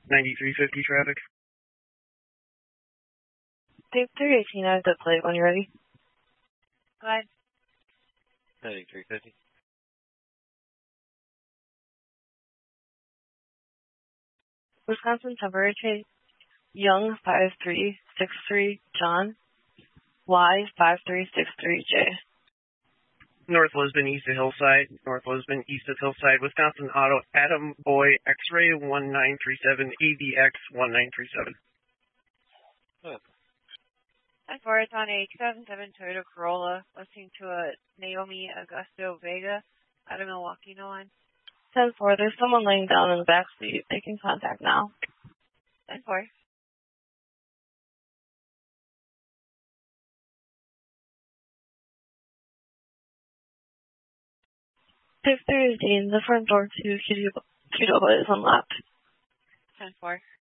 9350 traffic. Tape 318, I have the plate when you're ready. Go ahead. 9350. Wisconsin temporary tape. Young 5363 John. Y 5363J. North Lisbon, east of Hillside. North Lisbon, east of Hillside. Wisconsin Auto, Adam Boy, X-Ray 1937, ABX 1937. Oh. 10-4, it's on a 2007 Toyota Corolla, listening to a Naomi Augusto Vega out of Milwaukee, no line. 10-4, there's someone laying down in the back seat. They can contact now. 10-4. Tape 318, the front door to Qdoba is unlocked. 10-4.